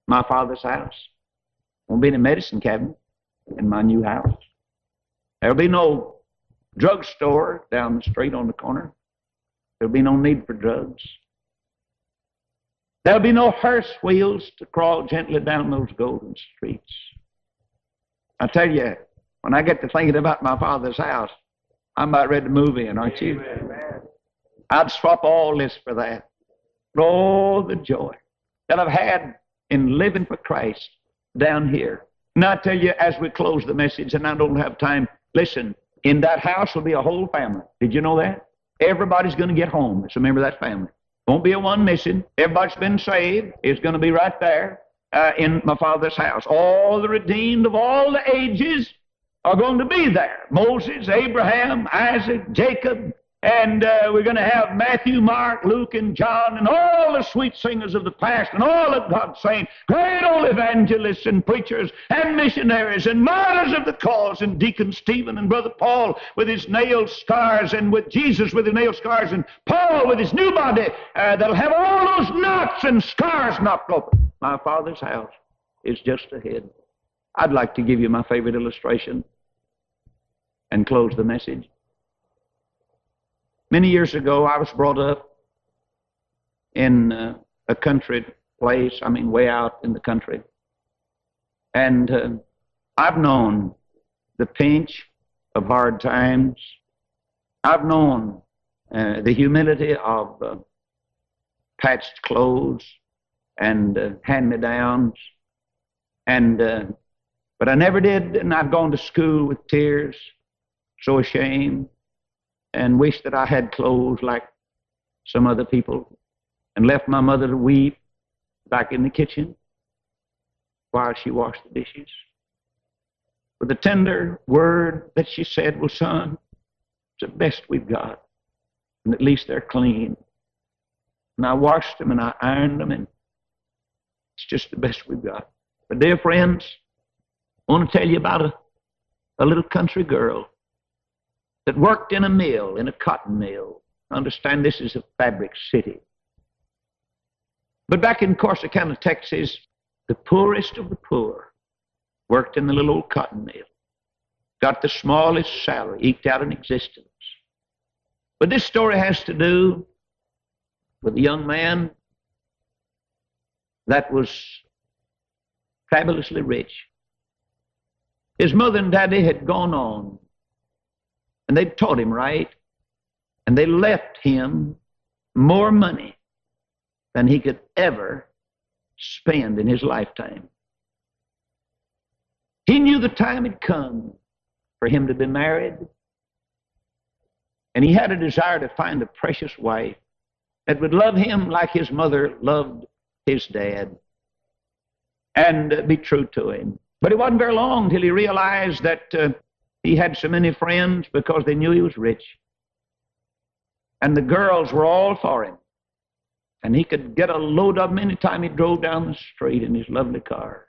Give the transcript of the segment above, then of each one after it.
my Father's house. Won't be any medicine cabinet in my new house. There'll be no drugstore down the street on the corner. There'll be no need for drugs. There'll be no hearse wheels to crawl gently down those golden streets. I tell you, when I get to thinking about my Father's house, I'm about ready to move in, aren't you? Amen. I'd swap all this for that. Oh, the joy that I've had in living for Christ down here. And I tell you, as we close the message, and I don't have time, listen, in that house will be a whole family. Did you know that? Everybody's going to get home as a member of that family. Won't be a one missing. Everybody's been saved is going to be right there in my Father's house. All the redeemed of all the ages are going to be there. Moses, Abraham, Isaac, Jacob, and we're going to have Matthew, Mark, Luke, and John, and all the sweet singers of the past, and all of God's saints, great old evangelists and preachers and missionaries and martyrs of the cause, and Deacon Stephen and Brother Paul with his nail scars, and with Jesus with his nail scars, and Paul with his new body that'll have all those knots and scars knocked open. My Father's house is just ahead. I'd like to give you my favorite illustration and close the message. Many years ago, I was brought up in a country place, way out in the country. And I've known the pinch of hard times. I've known the humility of patched clothes and hand-me-downs. But I never did, and I've gone to school with tears, so ashamed, and wish that I had clothes like some other people, and left my mother to weep back in the kitchen while she washed the dishes. With the tender word that she said, well, son, it's the best we've got, and at least they're clean. And I washed them and I ironed them, and it's just the best we've got. But dear friends, I want to tell you about a little country girl that worked in a mill, in a cotton mill. Understand, this is a fabric city. But back in Corsicana, Texas, the poorest of the poor worked in the little old cotton mill, got the smallest salary, eked out an existence. But this story has to do with a young man that was fabulously rich. His mother and daddy had gone on, and they'd taught him right, and they left him more money than he could ever spend in his lifetime. He knew the time had come for him to be married, and he had a desire to find a precious wife that would love him like his mother loved his dad and be true to him. But it wasn't very long till he realized that he had so many friends because they knew he was rich. And the girls were all for him. And he could get a load of them any time he drove down the street in his lovely car.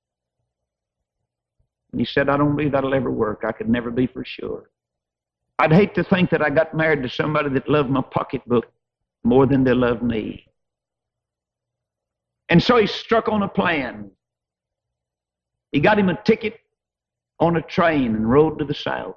And he said, I don't believe that'll ever work. I could never be for sure. I'd hate to think that I got married to somebody that loved my pocketbook more than they loved me. And so he struck on a plan. He got him a ticket on a train and rode to the south.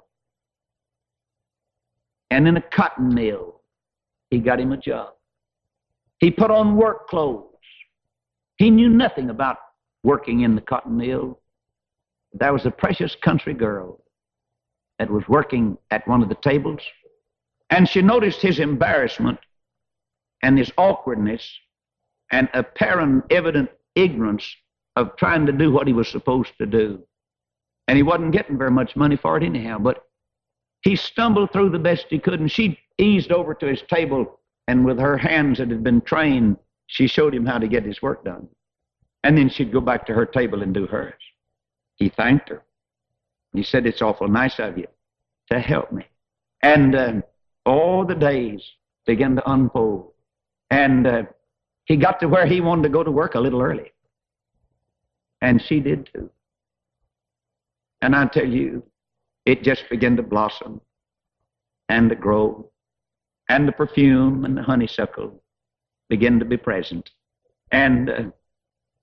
And in a cotton mill, he got him a job. He put on work clothes. He knew nothing about working in the cotton mill. There was a precious country girl that was working at one of the tables, and she noticed his embarrassment and his awkwardness and apparent evident ignorance of trying to do what he was supposed to do. And he wasn't getting very much money for it anyhow, but he stumbled through the best he could, and she eased over to his table, and with her hands that had been trained, she showed him how to get his work done. And then she'd go back to her table and do hers. He thanked her. He said, it's awful nice of you to help me. And all the days began to unfold. And he got to where he wanted to go to work a little early. And she did too. And I tell you, it just began to blossom and to grow. And the perfume and the honeysuckle began to be present. And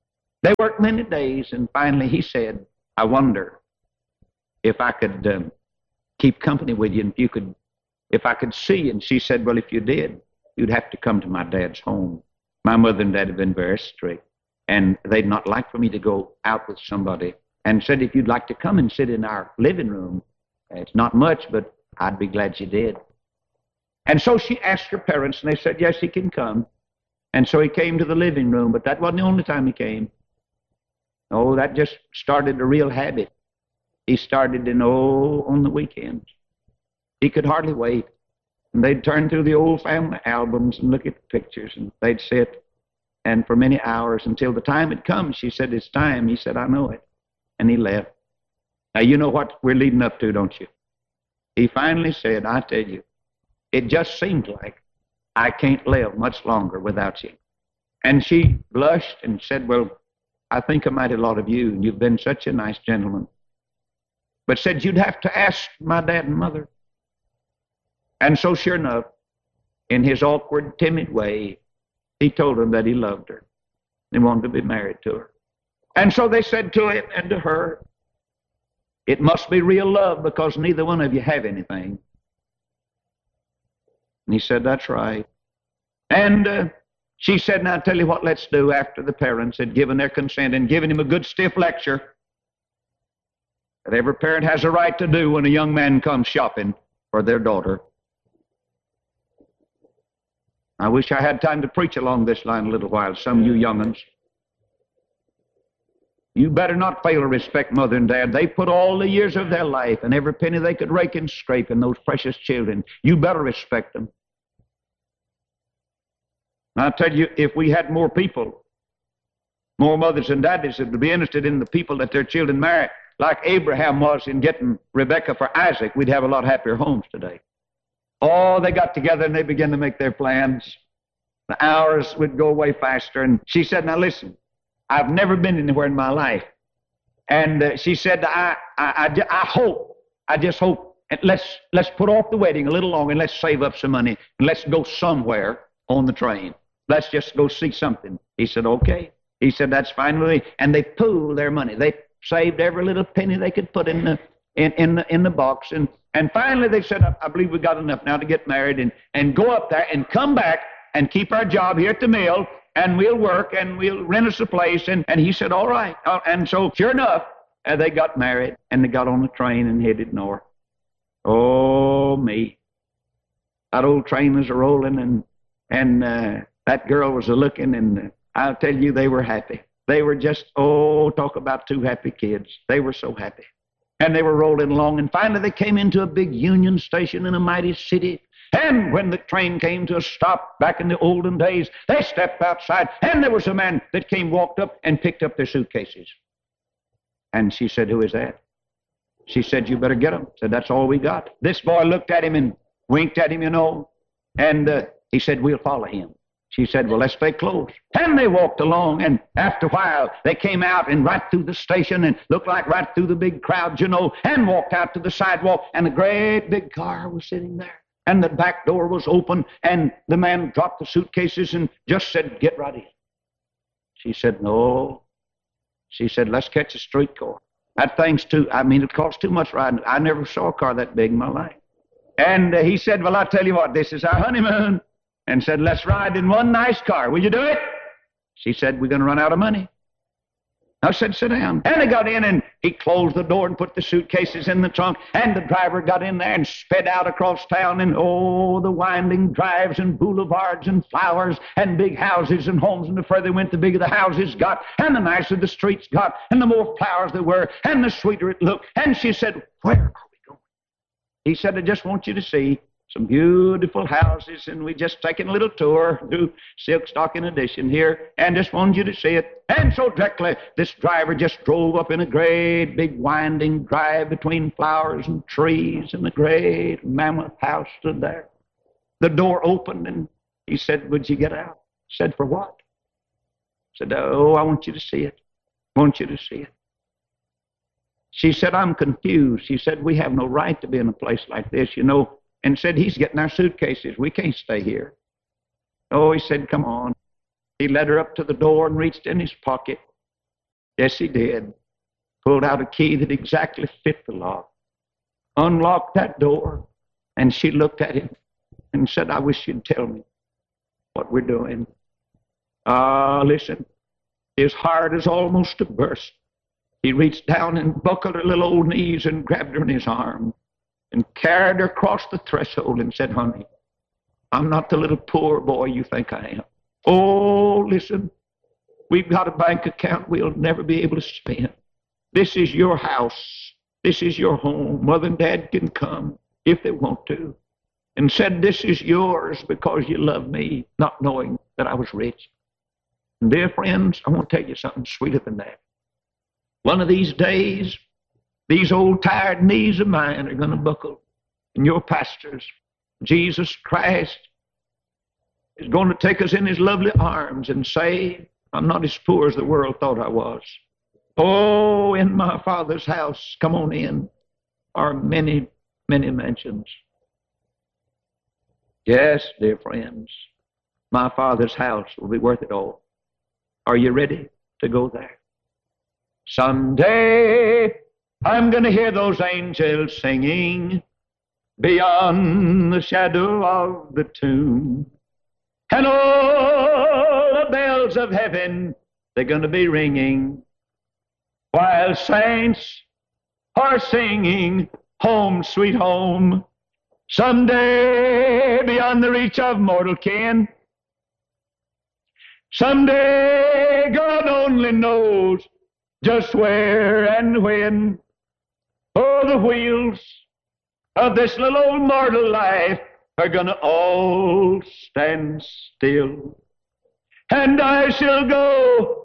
They worked many days, and finally he said, I wonder if I could keep company with you, and if I could see you. And she said, well, if you did, you'd have to come to my dad's home. My mother and dad have been very strict, and they'd not like for me to go out with somebody. And said, if you'd like to come and sit in our living room, it's not much, but I'd be glad you did. And so she asked her parents, and they said, yes, he can come. And so he came to the living room, but that wasn't the only time he came. Oh, that just started a real habit. He started on the weekends. He could hardly wait. And they'd turn through the old family albums and look at the pictures, and they'd sit, and for many hours until the time had come. She said, it's time. He said, I know it. And he left. Now, you know what we're leading up to, don't you? He finally said, I tell you, it just seems like I can't live much longer without you. And she blushed and said, well, I think a mighty lot of you, and you've been such a nice gentleman. But said, you'd have to ask my dad and mother. And so sure enough, in his awkward, timid way, he told them that he loved her. He wanted to be married to her. And so they said to him and to her, it must be real love because neither one of you have anything. And he said, that's right. And she said, now I'll tell you what let's do. After the parents had given their consent and given him a good stiff lecture that every parent has a right to do when a young man comes shopping for their daughter. I wish I had time to preach along this line a little while, some of you young'uns. You better not fail to respect mother and dad. They put all the years of their life and every penny they could rake and scrape in those precious children. You better respect them. And I tell you, if we had more people, more mothers and daddies that would be interested in the people that their children marry, like Abraham was in getting Rebekah for Isaac, we'd have a lot happier homes today. Oh, they got together and they began to make their plans. The hours would go away faster. And she said, now listen, I've never been anywhere in my life. And she said, I just hope, let's put off the wedding a little longer and let's save up some money and let's go somewhere on the train. Let's just go see something. He said, okay. He said, that's fine with me. And they pooled their money. They saved every little penny they could put in the box. And finally they said, I believe we got enough now to get married and go up there and come back and keep our job here at the mill, and we'll work and we'll rent us a place. And he said, all right. And so sure enough, they got married and they got on the train and headed north. Oh, me. That old train was a-rolling and that girl was a-looking, and I'll tell you, they were happy. They were just, talk about two happy kids. They were so happy. And they were rolling along, and finally they came into a big Union Station in a mighty city. And when the train came to a stop back in the olden days, they stepped outside, and there was a man that walked up and picked up their suitcases. And she said, who is that? She said, you better get them. Said, that's all we got. This boy looked at him and winked at him, and he said, we'll follow him. She said, well, let's stay close. And they walked along, and after a while, they came out and right through the station and looked like right through the big crowd, and walked out to the sidewalk, and a great big car was sitting there. And the back door was open, and the man dropped the suitcases and just said, get right in. She said, no. She said, let's catch a streetcar. That thing's it costs too much riding. I never saw a car that big in my life. And he said, well, I'll tell you what, this is our honeymoon. And said, let's ride in one nice car. Will you do it? She said, we're going to run out of money. I said, sit down. And they got in, and he closed the door and put the suitcases in the trunk, and the driver got in there and sped out across town, and the winding drives and boulevards and flowers and big houses and homes, and the further they went, the bigger the houses got, and the nicer the streets got, and the more flowers there were, and the sweeter it looked. And she said, where are we going? He said, I just want you to see some beautiful houses, and we just taking a little tour through Silk Stocking Edition here, and just wanted you to see it. And so directly, this driver just drove up in a great big winding drive between flowers and trees, and a great mammoth house stood there. The door opened, and he said, would you get out? Said, for what? Said, I want you to see it. I want you to see it. She said, I'm confused. She said, we have no right to be in a place like this, and said, he's getting our suitcases. We can't stay here. He said, come on. He led her up to the door and reached in his pocket Yes, he did. Pulled out a key that exactly fit the lock, unlocked that door, and she looked at him and said, I wish you'd tell me what we're doing. Listen, his heart is almost to burst. He reached down and buckled her little old knees and grabbed her in his arm and carried her across the threshold and said, honey, I'm not the little poor boy you think I am. Oh, listen, we've got a bank account we'll never be able to spend. This is your house. This is your home. Mother and Dad can come if they want to. And said, this is yours because you love me, not knowing that I was rich. And dear friends, I want to tell you something sweeter than that. One of these days, these old tired knees of mine are going to buckle. And your pastors, Jesus Christ, is going to take us in his lovely arms and say, I'm not as poor as the world thought I was. Oh, in my Father's house, come on in, are many, many mansions. Yes, dear friends, my Father's house will be worth it all. Are you ready to go there? Someday I'm going to hear those angels singing beyond the shadow of the tomb. And all the bells of heaven, they're going to be ringing while saints are singing, home, sweet home. Someday beyond the reach of mortal ken. Someday God only knows just where and when. Oh, the wheels of this little old mortal life are gonna all stand still. And I shall go